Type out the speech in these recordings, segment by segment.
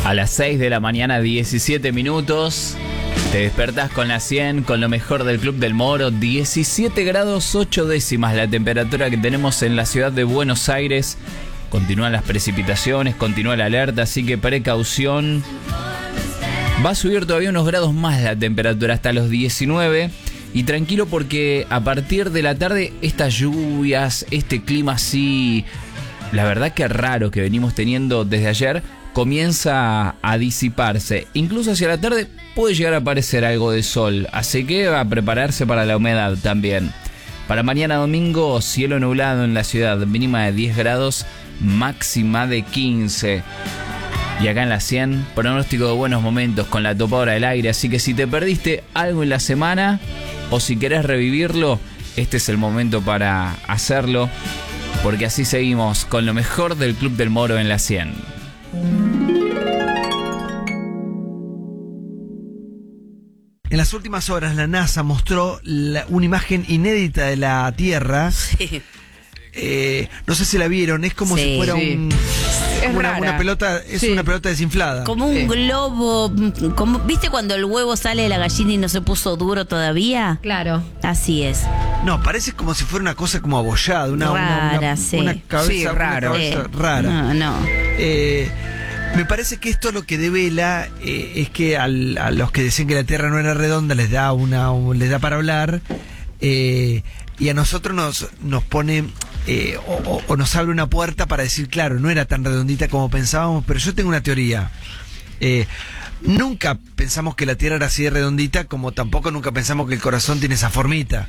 A las 6 de la mañana, 17 minutos. Te despertás con la 100, con lo mejor del Club del Moro. 17 grados 8 décimas la temperatura que tenemos en la ciudad de Buenos Aires. Continúan las precipitaciones, continúa la alerta, así que precaución. Va a subir todavía unos grados más la temperatura hasta los 19. Y tranquilo porque a partir de la tarde estas lluvias, este clima así, la verdad que raro que venimos teniendo desde ayer, comienza a disiparse. Incluso hacia la tarde puede llegar a aparecer algo de sol, así que va a prepararse para la humedad también. Para mañana domingo, cielo nublado en la ciudad, mínima de 10 grados, máxima de 15. Y acá en la 100, pronóstico de buenos momentos con la topadora del aire, así que si te perdiste algo en la semana o si querés revivirlo, este es el momento para hacerlo, porque así seguimos con lo mejor del Club del Moro en la 100. En las últimas horas la NASA mostró una imagen inédita de la Tierra. Sí. No sé si la vieron, es como si fuera una pelota, una pelota desinflada. Como un globo, como, ¿viste cuando el huevo sale de la gallina y no se puso duro todavía? Claro. Así es. No, parece como si fuera una cosa como abollada, una cabeza, raro. Una cabeza rara. No. Me parece que esto lo que devela es que a los que decían que la Tierra no era redonda les da para hablar, y a nosotros nos pone o nos abre una puerta para decir, claro, no era tan redondita como pensábamos, pero yo tengo una teoría. Nunca pensamos que la Tierra era así de redondita, como tampoco nunca pensamos que el corazón tiene esa formita.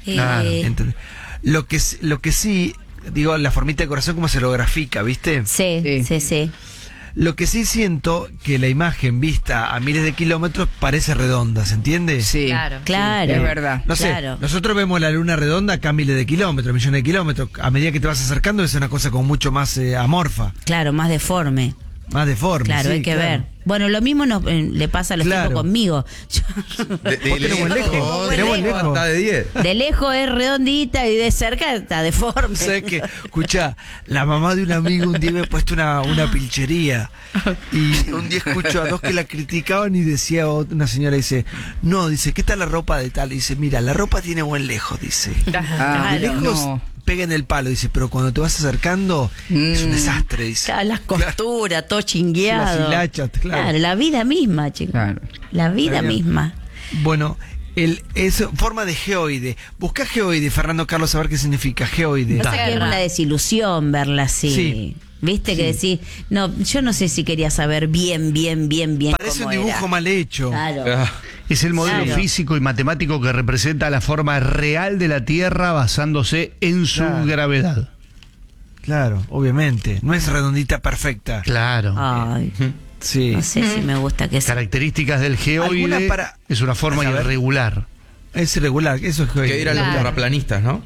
Lo que sí, digo, la formita del corazón como se lo grafica, ¿viste? Sí. Lo que sí siento que la imagen vista a miles de kilómetros parece redonda, ¿se entiende? Sí, claro. Es verdad. No sé, Claro. nosotros vemos la luna redonda acá a miles de kilómetros, millones de kilómetros. A medida que te vas acercando es una cosa como mucho más amorfa, Claro, más deforme. más deforme. Claro, sí, hay que claro. ver. Bueno, lo mismo le pasa a los Claro. tipos conmigo. Vos tenés buen lejos, tenés buen lejos. Está de 10. De lejos es redondita y de cerca está deforme. ¿Sabes qué? Escuchá, la mamá de un amigo un día me ha puesto una pilchería. Y un día escucho a dos que la criticaban y decía una señora, dice, no, dice, ¿qué tal la ropa de tal? Y dice, mira, la ropa tiene buen lejos, dice. De lejos pega en el palo, dice, pero cuando te vas acercando es un desastre, dice. Claro, las costuras, todo chingueado. Las hilachas, claro. La vida misma, chicos. Claro. La vida misma. Bueno, es forma de geoide. Buscá geoide, Fernando Carlos, a ver qué significa geoide. Pasa que es una desilusión verla así. Sí. ¿Viste? Que decís, no, yo no sé si quería saber bien Parece cómo un dibujo era. mal hecho. Claro. Es el modelo Claro. físico y matemático que representa la forma real de la Tierra basándose en su gravedad. Claro, obviamente. No es redondita perfecta. Claro. Ay, Sí. no sé si me gusta que sea. Características del geoide es una forma A ver. irregular. Es irregular, eso es geoide. Que dirán los terraplanistas, ¿no?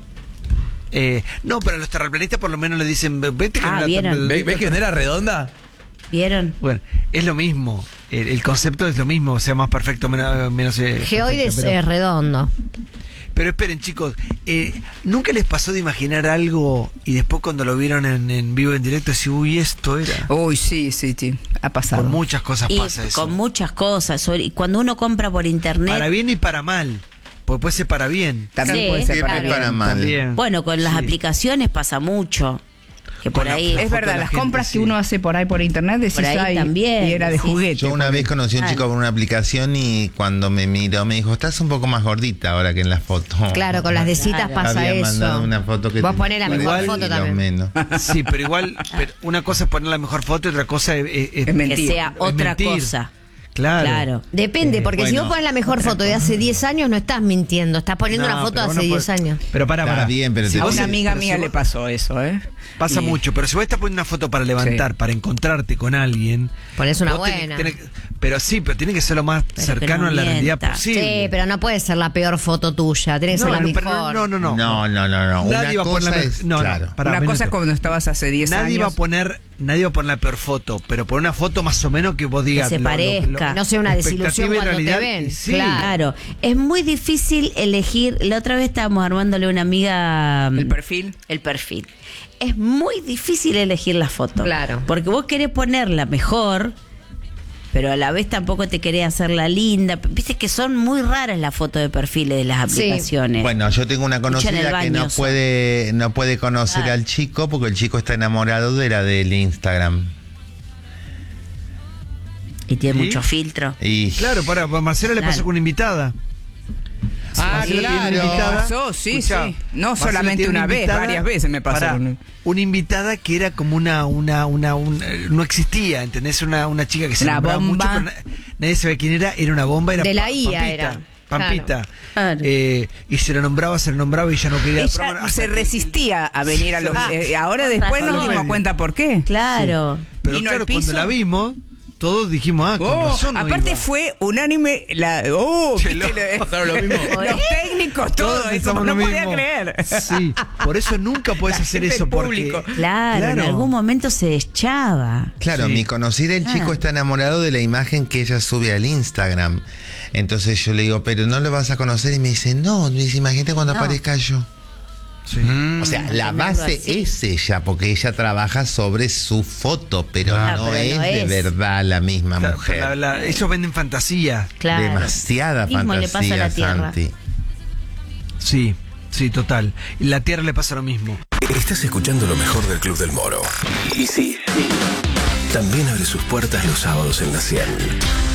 No, pero a los terraplanistas por lo menos le dicen, vete que no era ¿vieron? tan- ¿Ves que no era redonda? ¿Vieron? Bueno, es lo mismo. El concepto es lo mismo, sea más perfecto, menos Geoide perfecto, pero- es redondo. Pero esperen, chicos, ¿nunca les pasó de imaginar algo y después cuando lo vieron en vivo, en directo, decir, uy, esto era? Uy, sí, ha pasado. Con muchas cosas Y pasa eso. con muchas cosas. Y cuando uno compra por internet. Para bien y para mal. Porque puede ser para bien. También Sí, puede ser claro. para bien. Para mal. También. Bueno, con las Sí. aplicaciones pasa mucho. Que por Con la- ahí. la Es foto verdad, de la las gente, compras sí. que uno hace por ahí por internet decís, Por ahí "Ay", también, y era de sí. juguete. Yo una vez conocí a un chico por una aplicación y cuando me miró me dijo, estás un poco más gordita ahora que en la foto. Claro, con las de citas Claro. pasa Había mandado eso. una foto que Vos te- ponés la mejor igual foto y lo también. menos. Sí, pero igual, una cosa es poner la mejor foto y otra cosa es Es mentir. Que sea otra mentir. cosa. Claro. Claro. Depende, porque si bueno, vos pones la mejor foto de hace 10 años, no estás mintiendo. Estás poniendo No, una foto de pero hace uno 10 puede- años. Pero para. Está bien, pero Si te- A vos- una amiga pero mía si le vos- pasó eso, ¿eh? Pasa Y- mucho, pero si vos estás poniendo una foto para levantar, Sí. para encontrarte con alguien. Ponés una vos tenés- buena. pero sí, pero tiene que ser lo más Pero cercano que no a la realidad mienta. posible. Sí, pero no puede ser la peor foto tuya. Tiene que ser la pero mejor. no. No. Nadie va a poner la Una cosa es cuando estabas hace 10 Nadie va a años. poner la peor foto, pero poner una foto más o menos que vos digas. se parezca. No sea una expectativa desilusión y cuando te realidad, ven. sí. Claro. Es muy difícil elegir. La otra vez estábamos armándole a una amiga El perfil. el perfil. Es muy difícil elegir la foto. Claro. Porque vos querés ponerla mejor pero a la vez tampoco te querés hacer la linda. Viste que son muy raras las fotos de perfiles de las Sí. aplicaciones. Bueno, yo tengo una Escucha en el conocida que baño, no puede conocer Claro. al chico porque el chico está enamorado de la del Instagram. Y tiene ¿Sí? mucho filtro. Y Claro, para Marcela le pasó Claro. con una invitada. Ah, Marcela tiene una claro. invitada. Pasó, sí, Escuchá, sí. No Marcela solamente tiene una vez, invitada. varias veces me pasó. Pará, una invitada que era como no existía, ¿entendés? Una chica que se Una nombraba mucho, bomba. pero nadie sabía quién era una bomba, era De la IA Pampita, era. Pampita. Claro. Y se le nombraba y ella no quería. Ella se resistía a venir a los... Ah, ahora después nos razón. dimos cuenta por qué. Claro. Pero vino claro, al piso. cuando la vimos, todos dijimos, con Oh, razón. no aparte iba. fue unánime Pasaron lo mismo. los técnicos, todo eso, pensamos no lo podía mismo. creer. Sí, por eso nunca puedes La hacer gente eso, del porque. público. Claro, en algún momento se deschaba. Claro, Sí. mi conocida, el chico está enamorado de la imagen que ella sube al Instagram. Entonces yo le digo, pero no lo vas a conocer. Y me dice, no, me dice, imagínate cuando No. aparezca yo. Sí. O sea, la Tenerlo base así. es ella, porque ella trabaja sobre su foto, pero Claro, no pero es no de es. verdad la misma Claro, mujer. ellos venden fantasía. Claro. Demasiada Mismo le pasa a fantasía, la Tierra. Santi. Sí, sí, total. Y la Tierra le pasa lo mismo. Estás escuchando lo mejor del Club del Moro. Y sí, también abre sus puertas los sábados en la 100.